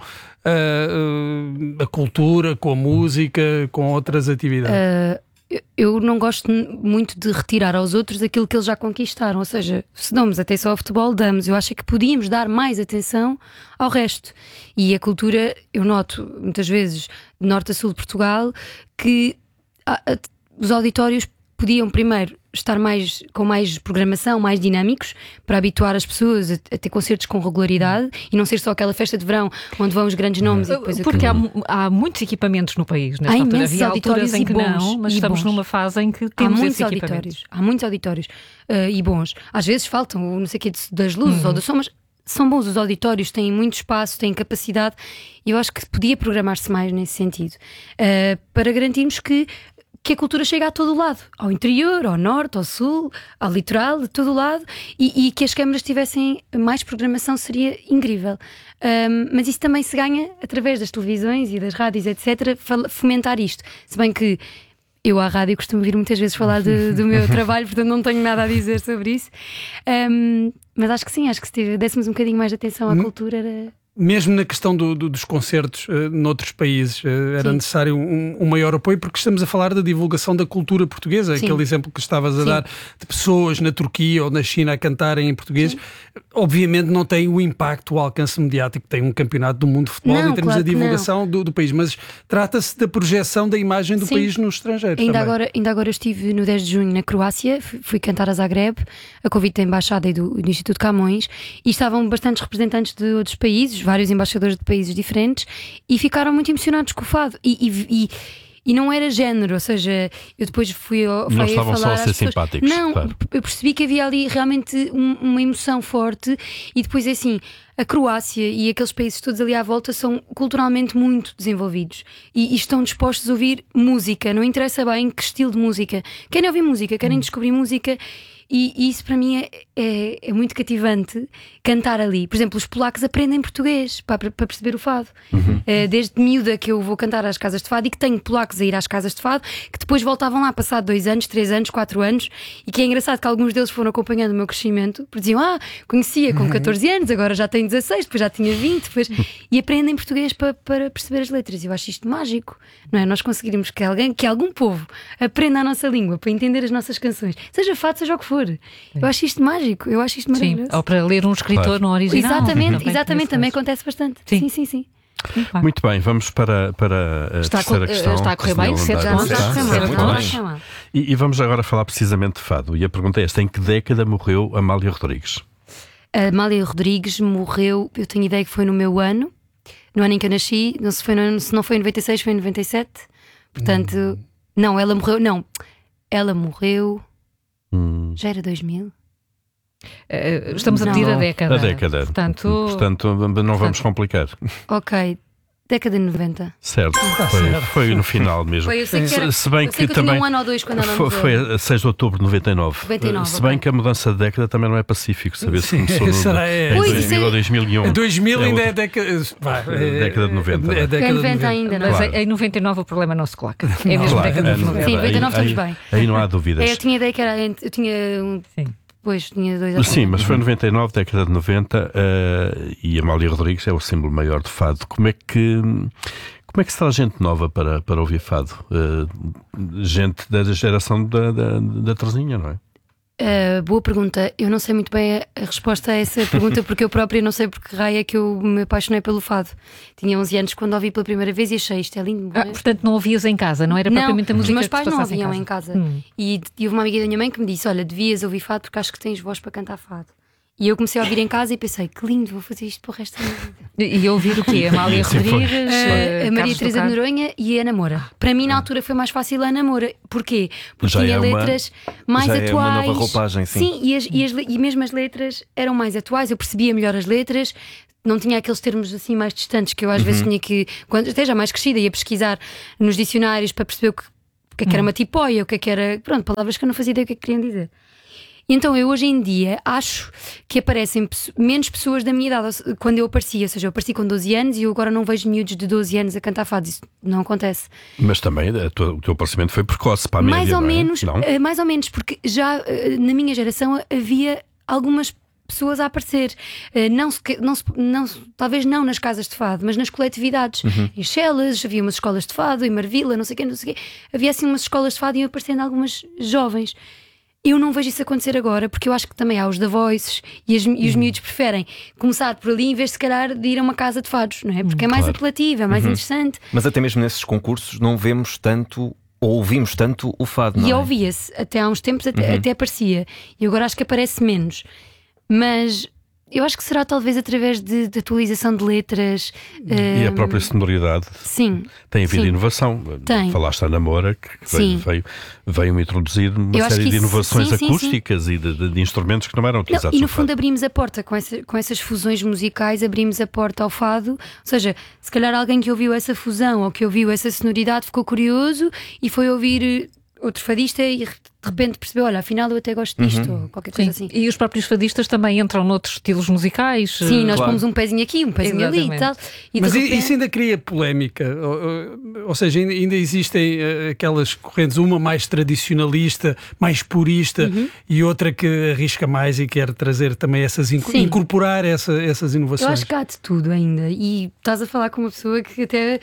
a cultura, com a música, com outras atividades. Eu não gosto muito de retirar aos outros aquilo que eles já conquistaram. Ou seja, se damos atenção ao futebol, damos. Eu acho que podíamos dar mais atenção ao resto. E a cultura, eu noto muitas vezes de norte a sul de Portugal que os auditórios podiam primeiro estar com mais programação, mais dinâmicos, para habituar as pessoas a ter concertos com regularidade e não ser só aquela festa de verão onde vão os grandes nomes. E depois porque há muitos equipamentos no país. Nesta altura havia alturas em que não, mas estamos numa fase em que temos esses equipamentos. Há muitos auditórios e bons. Às vezes faltam, não sei o que, das luzes ou do som, mas são bons os auditórios, têm muito espaço, têm capacidade, e eu acho que podia programar-se mais nesse sentido, para garantirmos que a cultura chega a todo o lado, ao interior, ao norte, ao sul, ao litoral, de todo o lado, e que as câmaras tivessem mais programação seria incrível. Mas isso também se ganha através das televisões e das rádios, etc., fomentar isto. Se bem que eu à rádio costumo vir muitas vezes falar do meu trabalho, portanto não tenho nada a dizer sobre isso. Mas acho que sim, acho que se dessemos um bocadinho mais de atenção à cultura era... Mesmo na questão dos concertos noutros países, era necessário um maior apoio, porque estamos a falar da divulgação da cultura portuguesa. Aquele exemplo que estavas a dar de pessoas na Turquia ou na China a cantarem em português, obviamente não tem o impacto, o alcance mediático que tem um campeonato do mundo de futebol em termos da divulgação do país, mas trata-se da projeção da imagem do país no estrangeiro. Ainda agora eu estive no 10 de junho na Croácia, fui cantar a Zagreb, a convite da Embaixada e do Instituto Camões, e estavam bastantes representantes de outros países, vários embaixadores de países diferentes, e ficaram muito emocionados com o fado. E não era género, ou seja, eu depois fui a falar. Não estavam só a ser simpáticos. Não, claro. Eu percebi que havia ali realmente uma emoção forte, e depois assim, a Croácia e aqueles países todos ali à volta são culturalmente muito desenvolvidos e estão dispostos a ouvir música, não interessa bem que estilo de música. Querem ouvir música, querem descobrir música. E isso para mim é muito cativante, cantar ali. Por exemplo, os polacos aprendem português para perceber o fado. Desde miúda que eu vou cantar às casas de fado, e que tenho polacos a ir às casas de fado, que depois voltavam lá passado 2 anos, 3 anos, 4 anos, e que é engraçado que alguns deles foram acompanhando o meu crescimento, porque diziam, conhecia com 14 anos, agora já tenho 16, depois já tinha 20, e aprendem português para perceber as letras. Eu acho isto mágico, não é? Nós conseguirmos que algum povo aprenda a nossa língua para entender as nossas canções, seja fado, seja o que for. Eu acho isto mágico, eu acho isto maravilhoso. Ou para ler um escritor no original. Exatamente, também acontece bastante. Sim. Muito bem, vamos para a terceira questão. Está a correr bem, 7 pontos. E vamos agora falar precisamente de fado. E a pergunta é esta: em que década morreu Amália Rodrigues? A Amália Rodrigues morreu, eu tenho ideia que foi no meu ano, no ano em que eu nasci. Se não foi em 96, foi em 97. Portanto, não, ela morreu... Já era 2000? Estamos a pedir a década. A década. Portanto, não vamos complicar. Ok. Década de 90. Certo, foi no final mesmo. Eu sei que se bem que eu também tinha 1 ano ou 2 quando ela morreu. Foi a 6 de outubro de 99. Se bem que a mudança de década também não é pacífico, saber se começou em 2000 ou 2001. 2000 ainda é década de 90. É década de 90 ainda, não é? Mas em 99 o problema não se coloca. É mesmo década de 90. Sim, 99 estamos bem. Aí não há dúvidas. Eu tinha ideia que era. Eu tinha Pois, tinha 2 anos. Sim, mas foi em 99, década de 90, e Amália Rodrigues é o símbolo maior de fado. Como é que se está a gente nova para ouvir fado? Gente da geração da Terezinha, não é? Boa pergunta. Eu não sei muito bem a resposta a essa pergunta porque eu própria não sei porque raio é que eu me apaixonei pelo fado. Tinha 11 anos quando ouvi pela primeira vez e achei isto é lindo. Portanto não ouvias em casa, não era propriamente a música os meus que pais te não passasse ouviam em casa. E houve uma amiga da minha mãe que me disse, olha, devias ouvir fado porque acho que tens voz para cantar fado. E eu comecei a ouvir em casa e pensei, que lindo, vou fazer isto para o resto da minha vida. E ouvir o quê? Amália Rodrigues, a Maria Teresa de Noronha e a Ana Moura. Para mim na altura foi mais fácil a Ana Moura. Porquê? Porque tinha letras mais atuais. É uma nova roupagem, sim. E mesmo as letras eram mais atuais, eu percebia melhor as letras. Não tinha aqueles termos assim mais distantes que eu às vezes tinha que, quando até já mais crescida, ia pesquisar nos dicionários para perceber o que é que era uma tipóia, o que é que era, pronto, palavras que eu não fazia ideia o que é que queriam dizer. Então eu hoje em dia acho que aparecem menos pessoas da minha idade quando eu aparecia, ou seja, eu apareci com 12 anos e eu agora não vejo miúdos de 12 anos a cantar fado, isso não acontece. Mas também o teu aparecimento foi precoce para a média, mais ou não é? menos, não? Mais ou menos, porque já na minha geração havia algumas pessoas a aparecer, talvez não nas casas de fado, mas nas coletividades. Em Chelas havia umas escolas de fado, em Marvila, não sei o quê. Havia assim umas escolas de fado e iam aparecendo algumas jovens. Eu não vejo isso acontecer agora, porque eu acho que também há os The Voices e os miúdos preferem começar por ali em vez de, se calhar, de ir a uma casa de fados, não é? Porque é mais apelativo, é mais interessante. Mas até mesmo nesses concursos não vemos tanto ou ouvimos tanto o fado, não é? E ouvia-se, até há uns tempos até aparecia. E agora acho que aparece menos. Mas eu acho que será talvez através de atualização de letras. E a própria sonoridade. Sim. Tem havido inovação. Tem. Falaste à Namora, que veio introduzir uma série de inovações acústicas e de instrumentos que não eram utilizados. E no fundo abrimos a porta com essas fusões musicais, abrimos a porta ao fado. Ou seja, se calhar alguém que ouviu essa fusão ou que ouviu essa sonoridade ficou curioso e foi ouvir outro fadista e de repente percebeu, olha, afinal eu até gosto disto, ou qualquer coisa assim. E os próprios fadistas também entram noutros estilos musicais. Sim, nós pomos um pezinho aqui, um pezinho ali e tal. E mas isso ainda cria polémica, ou seja, ainda existem aquelas correntes, uma mais tradicionalista, mais purista e outra que arrisca mais e quer trazer também incorporar essas inovações. Eu acho que há de tudo ainda, e estás a falar com uma pessoa que até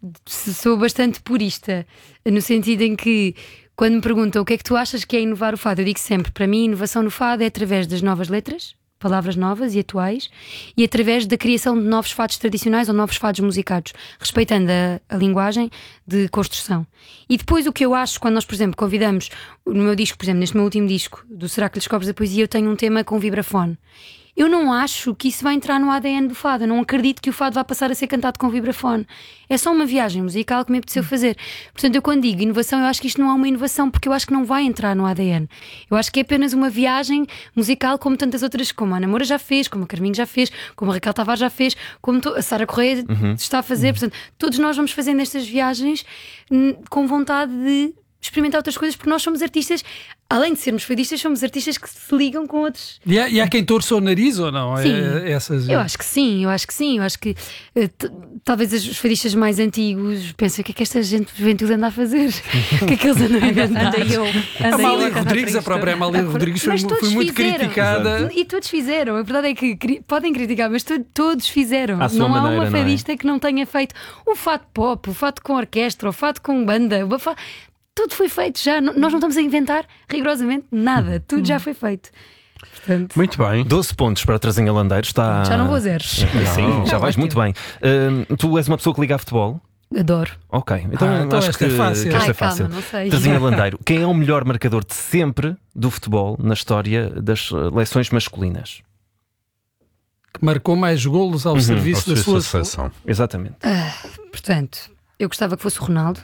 sou bastante purista, no sentido em que quando me perguntam o que é que tu achas que é inovar o fado, eu digo sempre, para mim, inovação no fado é através das novas letras, palavras novas e atuais, e através da criação de novos fados tradicionais ou novos fados musicados, respeitando a linguagem de construção. E depois o que eu acho, quando nós, por exemplo, convidamos, no meu disco, por exemplo, neste meu último disco, do Será que lhes cobres a poesia, eu tenho um tema com vibrafone. Eu não acho que isso vai entrar no ADN do fado. Eu não acredito que o fado vá passar a ser cantado com vibrafone. É só uma viagem musical que me apeteceu fazer. Portanto, eu quando digo inovação, eu acho que isto não é uma inovação, porque eu acho que não vai entrar no ADN. Eu acho que é apenas uma viagem musical como tantas outras, como a Ana Moura já fez, como a Carminho já fez, como a Raquel Tavares já fez, como a Sara Correia está a fazer. Portanto, todos nós vamos fazendo estas viagens com vontade de experimentar outras coisas, porque nós somos artistas, além de sermos fadistas, somos artistas que se ligam com outros. E há quem torça o nariz ou não? Sim, eu acho que sim. Eu acho que talvez os fadistas mais antigos pensem o que é que esta juventude anda a fazer, o que é que eles andam a inventar. A Amália Rodrigues, a própria Amália Rodrigues foi muito criticada. E todos fizeram. A verdade é que podem criticar, mas todos fizeram. Não há uma fadista que não tenha feito o fado pop, o fado com orquestra, o fado com banda, tudo foi feito já. Nós não estamos a inventar rigorosamente nada. Tudo já foi feito. Portanto, muito bem. 12 pontos para a Trazinha Landeiro. Está... Já não vou zeros. Sim, já vais muito bem. Tu és uma pessoa que liga a futebol? Adoro. Ok, então acho que é fácil. Esta é fácil. Calma, não sei. Trazinha Landeiro, quem é o melhor marcador de sempre do futebol na história das seleções masculinas? Que marcou mais golos ao serviço da sua seleção. Exatamente. Portanto, eu gostava que fosse o Ronaldo.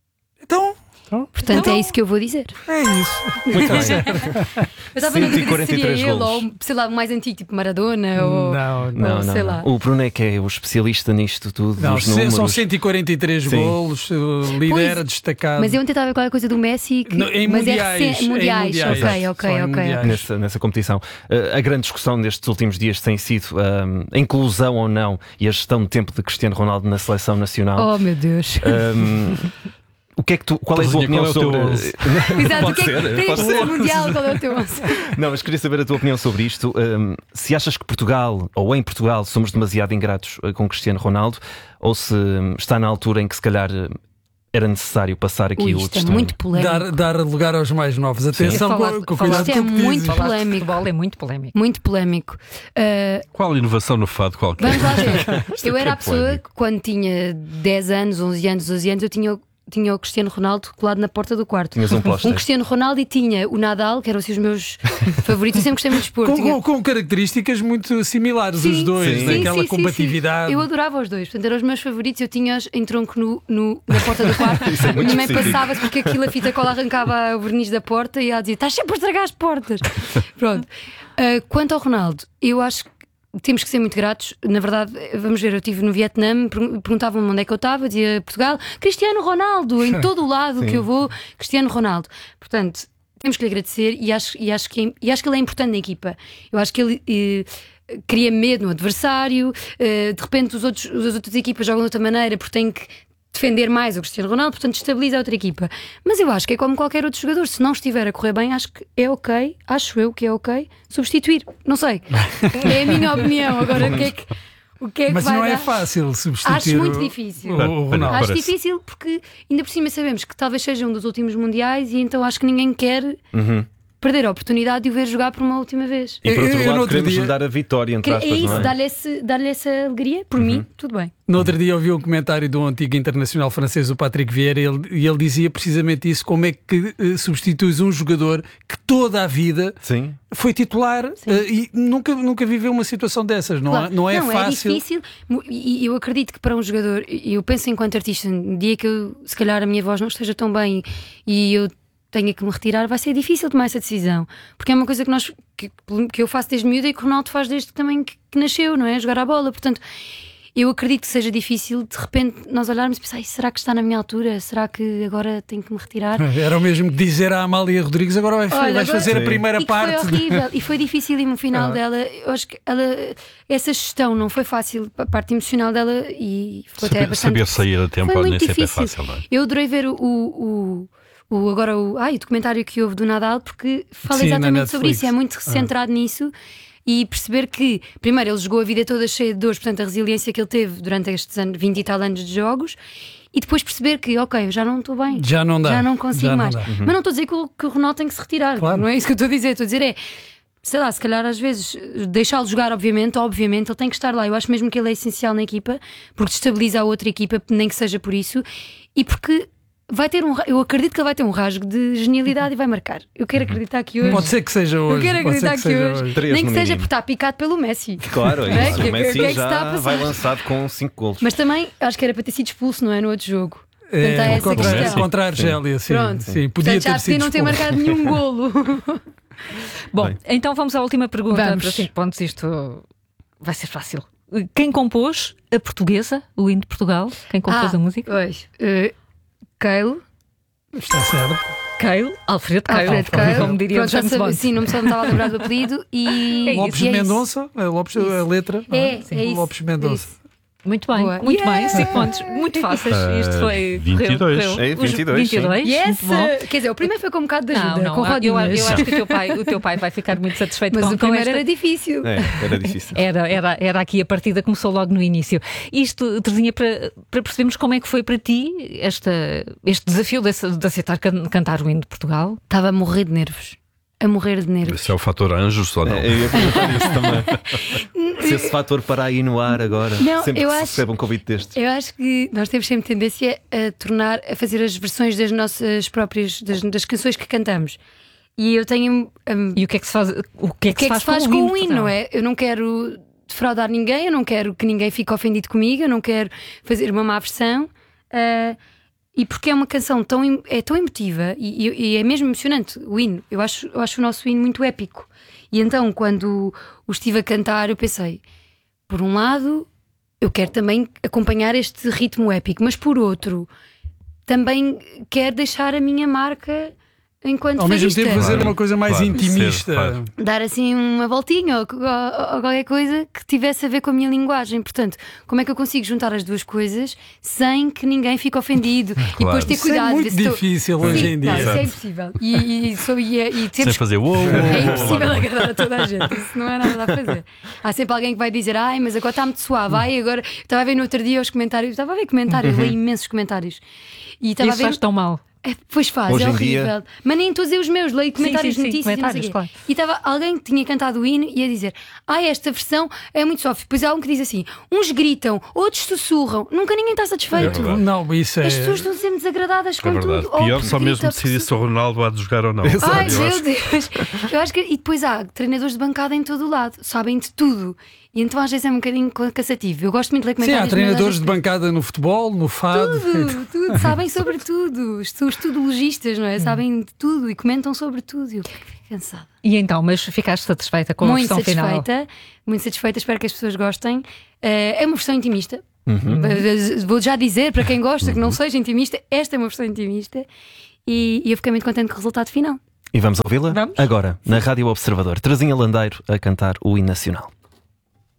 Então, é isso que eu vou dizer. É isso. Muito bem. Eu estava na dúvida se seria ele golos. ou, sei lá, o mais antigo, tipo Maradona ou sei lá. O Bruno é que é o especialista nisto tudo. Não, dos números. São 143 golos, lidera, destacado. Mas eu tentava qualquer coisa do Messi em mundiais. Ok. Nessa competição. A grande discussão nestes últimos dias tem sido a inclusão ou não e a gestão de tempo de Cristiano Ronaldo na seleção nacional. Oh meu Deus. O que é que qual é a tua opinião sobre... Exato, pode ser mundial, qual é o teu onze? Não, mas queria saber a tua opinião sobre isto. Se achas que Portugal, ou em Portugal, somos demasiado ingratos com Cristiano Ronaldo, ou se está na altura em que se calhar era necessário passar aqui o isto testemunho. É muito polémico. Dar lugar aos mais novos. Atenção com o cuidado isto é com o que muito dizes. polémico. Futebol é muito polémico. Muito polémico. Qual inovação no fado qualquer? Vamos lá ver. Eu era a pessoa polémico. que quando tinha 10 anos, 11 anos, 12 anos, eu tinha o Cristiano Ronaldo colado na porta do quarto. Tinhas um póster. Cristiano Ronaldo e tinha o Nadal, que eram assim os meus favoritos. Eu sempre gostei muito de desporto. Com características muito similares, os dois, daquela combatividade. Sim. Eu adorava os dois, portanto eram os meus favoritos. Eu tinha em tronco na porta do quarto. Minha mãe passava-se porque aquilo, a fita cola arrancava o verniz da porta e ela dizia: estás sempre a estragar as portas. Pronto. Quanto ao Ronaldo, eu acho que temos que ser muito gratos. Na verdade, vamos ver, eu estive no Vietnã, perguntavam-me onde é que eu estava, dizia Portugal, Cristiano Ronaldo, em todo o lado que eu vou, Cristiano Ronaldo. Portanto, temos que lhe agradecer e acho que ele é importante na equipa. Eu acho que ele cria medo no adversário, de repente as outras equipas jogam de outra maneira porque têm que defender mais o Cristiano Ronaldo, portanto estabiliza a outra equipa. Mas eu acho que é como qualquer outro jogador, se não estiver a correr bem, acho que é ok, acho eu que é ok substituir, não sei, é a minha opinião. Agora o que é que mas vai não é dar? fácil substituir. Acho muito difícil. O Ronaldo. Acho difícil porque ainda por cima sabemos que talvez seja um dos últimos mundiais e então acho que ninguém quer perder a oportunidade de o ver jogar por uma última vez. E por outro lado queremos lhe dar a vitória, entre aspas, é isso, não é? dar-lhe essa alegria, por mim, tudo bem. No outro dia ouvi um comentário do antigo internacional francês, o Patrick Vieira, e ele dizia precisamente isso: como é que substituis um jogador que toda a vida foi titular e nunca viveu uma situação dessas, não, claro. não é fácil. É difícil, e eu acredito que para um jogador, eu penso enquanto artista, no dia que eu, se calhar a minha voz não esteja tão bem e eu tenha que me retirar, vai ser difícil tomar essa decisão, porque é uma coisa que eu faço desde miúda e que o Ronaldo faz desde também que nasceu, não é? Jogar a bola. Portanto, eu acredito que seja difícil de repente nós olharmos e pensar: será que está na minha altura? Será que agora tenho que me retirar? Era o mesmo que dizer à Amália Rodrigues: agora vais fazer a primeira parte. Foi horrível e foi difícil no final dela. Eu acho que essa gestão não foi fácil, a parte emocional dela, e foi até bastante. Saber sair a tempo nem sempre é fácil, não é? Eu adorei ver o documentário que houve do Nadal, porque fala exatamente sobre isso, é muito centrado nisso. E perceber que, primeiro, ele jogou a vida toda cheia de dores, portanto a resiliência que ele teve durante estes 20 e tal anos de jogos, e depois perceber que, ok, eu já não estou bem, já não dá, já não consigo mais. Mas não estou a dizer que o Ronaldo tem que se retirar, claro. Não é isso que eu estou a dizer. Estou a dizer sei lá, se calhar às vezes deixá-lo jogar, obviamente ele tem que estar lá. Eu acho mesmo que ele é essencial na equipa, porque estabiliza a outra equipa, nem que seja por isso, e porque vai ter eu acredito que ele vai ter um rasgo de genialidade e vai marcar. Eu quero acreditar que hoje. Pode ser que seja hoje. Eu quero acreditar que hoje. Nem que seja porque está picado pelo Messi. Claro, é isso. O Messi já vai lançado com 5 golos. Mas também acho que era para ter sido expulso, não é? No outro jogo. Portanto, há essa questão. Contra a Argélia, sim. Pronto. Sim, podia Portanto, já ter sido não ter marcado nenhum golo. Bom, então vamos à última pergunta. Vamos. Para 5 pontos, isto vai ser fácil. Quem compôs a portuguesa, o hino de Portugal? Quem compôs a música? Pois. Cale. Está certo. Cale, Alfredo Cale, como diria o James Bond. Sim, não me estava a lembrar do apelido. E Lopes Mendonça, a letra. É isso. Lopes Mendonça. Muito bem, muito bem, 5 pontos, muito fáceis. Isto foi 22. É 22. Yes. Quer dizer, o primeiro foi com um bocado de ajuda. Não, com eu acho que o teu pai vai ficar muito satisfeito mas com o primeiro esta... era difícil. Era difícil. Era aqui a partida, começou logo no início. Isto, Terezinha, para percebermos como é que foi para ti este desafio de aceitar cantar o hino de Portugal. Estava a morrer de nervos. Esse é o fator anjos ou não? Eu ia perguntar isso também. Se esse fator parar aí no ar agora, não, sempre que se recebe um convite destes. Eu acho que nós temos sempre tendência a fazer as versões das nossas próprias, das canções que cantamos. E eu tenho. E o que é que se faz? O que é que se faz com o hino, não é? Eu não quero defraudar ninguém, eu não quero que ninguém fique ofendido comigo, eu não quero fazer uma má versão. E porque é uma canção tão emotiva e é mesmo emocionante o hino. Eu acho o nosso hino muito épico. E então, quando o estive a cantar, eu pensei: por um lado, eu quero também acompanhar este ritmo épico, mas por outro, também quero deixar a minha marca enquanto ao mesmo fadista. tempo fazer uma coisa mais intimista. Claro. Dar assim uma voltinha ou qualquer coisa que tivesse a ver com a minha linguagem. Portanto, como é que eu consigo juntar as duas coisas sem que ninguém fique ofendido? Claro. E depois ter cuidado. Isso é muito difícil hoje em dia. Não, isso é impossível. Sem fazer É impossível agradar a toda a gente. Isso não é nada a fazer. Há sempre alguém que vai dizer: ai, mas agora está muito suave. Ai, agora estava a ver no outro dia os comentários. Estava a ver comentários, leio imensos comentários. E estava isso a ver... faz tão mal. Pois faz, hoje é horrível. Dia... Mas nem estou a dizer os meus, leio comentários, sim, notícias, comentários, não sei claro. E estava alguém que tinha cantado o hino e a dizer: esta versão é muito soft. Depois há um que diz assim: uns gritam, outros sussurram. Nunca ninguém está satisfeito. Não, isso é... As pessoas estão sempre desagradadas com tudo. Pior só mesmo decidir se o Ronaldo há de jogar ou não. Ai, meu Deus. Eu acho que... E depois há treinadores de bancada em todo o lado, sabem de tudo. E então às vezes é um bocadinho cansativo. Eu gosto muito de ler comentários. Sim, há treinadores de bancada no futebol, no fado. Tudo, sabem sobre tudo. São os tudologistas, não é? Sabem de tudo e comentam sobre tudo. E eu fico cansada. E então, mas ficaste satisfeita com a versão final? Muito satisfeita, espero que as pessoas gostem. É uma versão intimista. Vou já dizer para quem gosta que não seja intimista, esta é uma versão intimista. E eu fiquei muito contente com o resultado final. E vamos ouvi-la? Agora, na Rádio Observador, Terezinha Landeiro a cantar o hino nacional.